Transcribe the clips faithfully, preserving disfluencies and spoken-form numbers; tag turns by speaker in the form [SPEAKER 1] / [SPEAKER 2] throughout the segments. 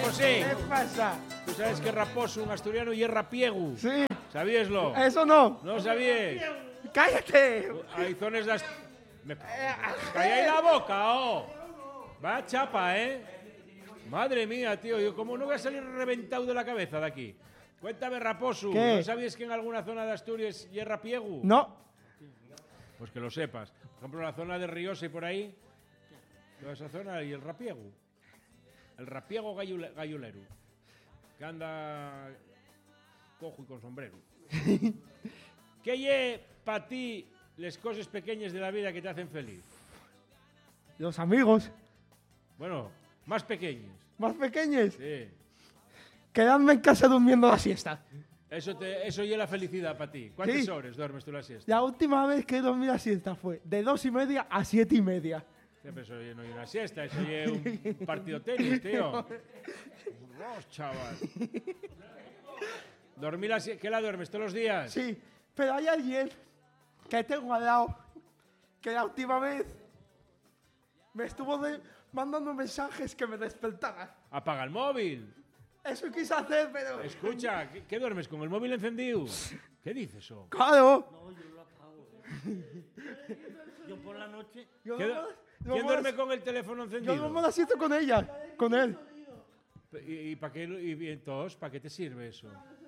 [SPEAKER 1] José.
[SPEAKER 2] ¿Qué pasa?
[SPEAKER 1] Tú sabes que Raposo, un asturiano, y es rapiegu.
[SPEAKER 2] Sí.
[SPEAKER 1] ¿Sabíaslo?
[SPEAKER 2] Eso no.
[SPEAKER 1] ¿No sabías?
[SPEAKER 2] ¡Cállate!
[SPEAKER 1] Hay zonas de... Ast- Me... ¡Calla la boca, oh! Va chapa, ¿eh? Madre mía, tío. Yo, ¿cómo no voy a salir reventado de la cabeza de aquí? Cuéntame, Raposo.
[SPEAKER 2] ¿Qué?
[SPEAKER 1] ¿No sabías que en alguna zona de Asturias y es rapiegu?
[SPEAKER 2] No.
[SPEAKER 1] Pues que lo sepas. Por ejemplo, la zona de Riosa y por ahí, toda esa zona, y el rapiego. El rapiego gallule- gallulero. Que anda cojo y con sombrero. ¿Qué lle para ti las cosas pequeñas de la vida que te hacen feliz?
[SPEAKER 2] Los amigos
[SPEAKER 1] Bueno, más pequeñas.
[SPEAKER 2] más pequeños.
[SPEAKER 1] Sí.
[SPEAKER 2] Quedarme en casa durmiendo la siesta.
[SPEAKER 1] Eso te, eso lle la felicidad para ti. ¿Cuántas
[SPEAKER 2] Sí.
[SPEAKER 1] horas duermes tú la siesta?
[SPEAKER 2] La última vez que dormí la siesta fue de dos y media a siete y media.
[SPEAKER 1] Siempre eso lle no es una siesta, eso lle un partido de tenis, tío. Vamos, chaval. ¿Dormir la si- ¿Qué la duermes todos los días?
[SPEAKER 2] Sí, pero hay alguien que tengo al lado que la última vez me estuvo de- mandando mensajes que me despertaran.
[SPEAKER 1] Apaga el móvil.
[SPEAKER 2] Eso quise hacer, pero...
[SPEAKER 1] Escucha, ¿qué, qué duermes con el móvil encendido? ¿Qué dices eso?
[SPEAKER 2] ¡Claro!
[SPEAKER 3] No, yo lo apago. Yo por la noche.
[SPEAKER 2] Yo
[SPEAKER 1] ¿Qué-
[SPEAKER 2] duermo-
[SPEAKER 1] ¿Quién
[SPEAKER 2] duermo
[SPEAKER 1] duerme
[SPEAKER 2] la-
[SPEAKER 1] con el teléfono
[SPEAKER 2] Yo
[SPEAKER 1] encendido?
[SPEAKER 2] duermo la siesta con ella, con él.
[SPEAKER 1] ¿Y, y para qué, lo- y entonces, para qué te sirve eso?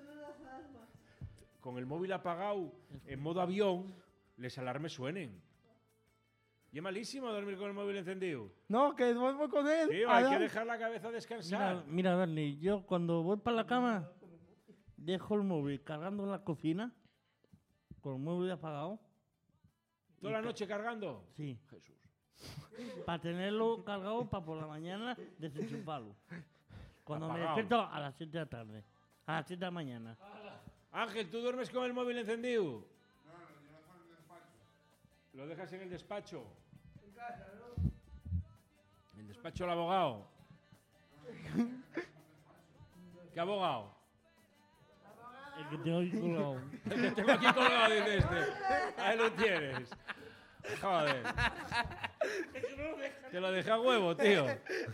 [SPEAKER 1] Con el móvil apagado, en modo avión, les alarmes suenen. Y es malísimo dormir con el móvil encendido.
[SPEAKER 2] No, que duermo con él.
[SPEAKER 1] Tío,
[SPEAKER 2] al
[SPEAKER 1] hay que
[SPEAKER 2] lado.
[SPEAKER 1] dejar la cabeza descansar.
[SPEAKER 3] Mira, mira, Bernie, yo cuando voy para la cama, dejo el móvil cargando en la cocina, con el móvil apagado.
[SPEAKER 1] ¿Toda la noche cargando?
[SPEAKER 3] Sí.
[SPEAKER 1] Jesús.
[SPEAKER 3] Para tenerlo cargado para por la mañana desenchufarlo. Cuando me
[SPEAKER 1] Apagado.
[SPEAKER 3] despierto a las siete de la tarde. A las siete de la mañana.
[SPEAKER 1] Ángel, ¿tú duermes con el móvil encendido? No, lo dejas en el despacho. En casa, ¿no? En el despacho del abogado. ¿Qué abogado?
[SPEAKER 3] El que tengo aquí colgado.
[SPEAKER 1] El que tengo aquí colgado, dice este. Ahí lo tienes. Joder. Te lo dejé a huevo, tío.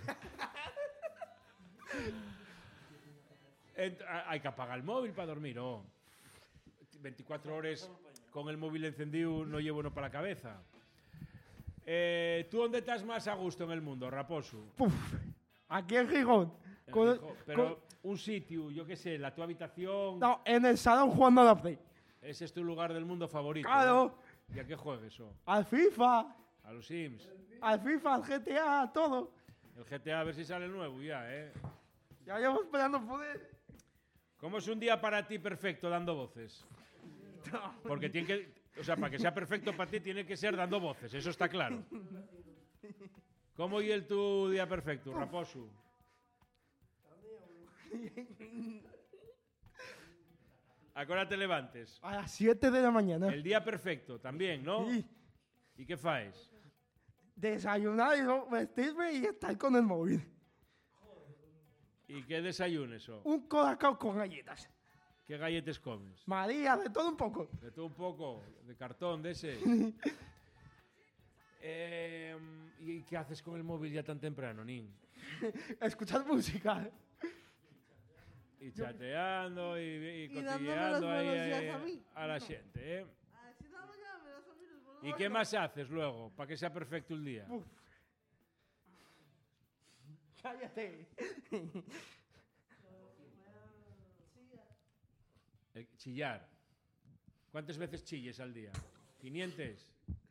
[SPEAKER 1] Ent- a- hay que apagar el móvil para dormir, ¿no? veinticuatro horas con el móvil encendido no llevo uno para la cabeza. Eh, ¿Tú dónde estás más a gusto en el mundo, Raposo?
[SPEAKER 2] Puf, aquí en Gijón.
[SPEAKER 1] En
[SPEAKER 2] Con-
[SPEAKER 1] Gijón, pero
[SPEAKER 2] con-
[SPEAKER 1] un sitio, yo qué sé, la tu habitación.
[SPEAKER 2] no, en el salón jugando a la Play.
[SPEAKER 1] Ese es tu lugar del mundo favorito.
[SPEAKER 2] Claro,
[SPEAKER 1] ¿no? ¿Y a qué juegas eso?
[SPEAKER 2] al FIFA,
[SPEAKER 1] A los Sims.
[SPEAKER 2] al FIFA, al G T A, a todo.
[SPEAKER 1] El G T A a ver si sale nuevo ya, ¿eh?
[SPEAKER 2] Ya llevo esperando poder.
[SPEAKER 1] ¿Cómo es un día para ti perfecto dando voces? Porque tiene que, o sea, para que sea perfecto para ti tiene que ser dando voces, eso está claro. ¿Cómo y el tu día perfecto, Raposo? ¿A qué hora te levantes?
[SPEAKER 2] A las siete de la mañana.
[SPEAKER 1] El día perfecto también, ¿no?
[SPEAKER 2] Sí.
[SPEAKER 1] ¿Y qué faes?
[SPEAKER 2] Desayunar y luego vestirme y estar con el móvil.
[SPEAKER 1] ¿Y qué desayunes o?
[SPEAKER 2] Un colacao con galletas.
[SPEAKER 1] ¿Qué galletes comes?
[SPEAKER 2] María, de todo un poco.
[SPEAKER 1] De todo un poco, de cartón, de ese. Eh, ¿Y qué haces con el móvil ya tan temprano, Nin?
[SPEAKER 2] Escuchar música.
[SPEAKER 1] Y chateando y, y
[SPEAKER 4] Y dándome las
[SPEAKER 1] cotilleando ahí,
[SPEAKER 4] buenos días
[SPEAKER 1] ahí
[SPEAKER 4] a mí.
[SPEAKER 1] a la gente, ¿eh?
[SPEAKER 4] Así damos ya, me das a mí los buenos
[SPEAKER 1] ¿Y qué más haces luego para que sea perfecto el día?
[SPEAKER 2] Uf. Cállate.
[SPEAKER 1] El chillar. ¿Cuántas veces chilles al día? ¿quinientos?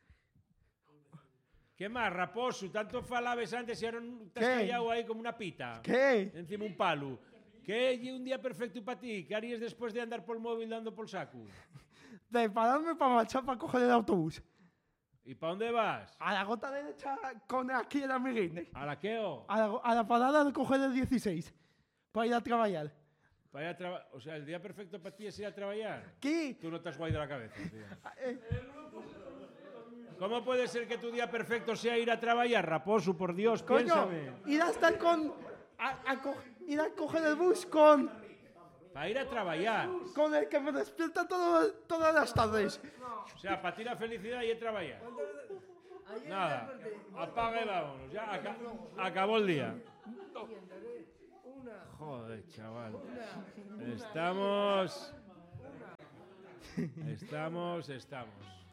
[SPEAKER 1] ¿Qué más, Raposo? Tanto falabes antes y ahora te has
[SPEAKER 2] ¿Qué?
[SPEAKER 1] callado ahí como una pita.
[SPEAKER 2] ¿Qué?
[SPEAKER 1] Encima un palo. ¿Qué es un día perfecto para ti? ¿Qué harías después de andar por el móvil dando por saco?
[SPEAKER 2] De pararme para marchar para coger el autobús.
[SPEAKER 1] ¿Y para dónde vas?
[SPEAKER 2] A la gota derecha con aquí el amiguine.
[SPEAKER 1] ¿A la queo?
[SPEAKER 2] A la, a la parada de coger el dieciséis. Para ir a trabajar.
[SPEAKER 1] Para ir a traba- o sea, el día perfecto para ti es ir a trabajar.
[SPEAKER 2] ¿Qué?
[SPEAKER 1] Tú no estás guay de la cabeza, tío.
[SPEAKER 2] Eh,
[SPEAKER 1] ¿Cómo puede ser que tu día perfecto sea ir a trabajar, Raposo? Por Dios,
[SPEAKER 2] coño,
[SPEAKER 1] piénsame.
[SPEAKER 2] ir a estar con... A, a co- ir a coger el bus con...
[SPEAKER 1] Para ir a trabajar.
[SPEAKER 2] Con el que me despierta todo- todas las tardes.
[SPEAKER 1] O sea, para ti la felicidad y ir a trabajar. Nada. Apaga y vámonos. Ya aca- acabó el día.
[SPEAKER 5] Una,
[SPEAKER 1] Joder, chaval. Estamos... Estamos, estamos.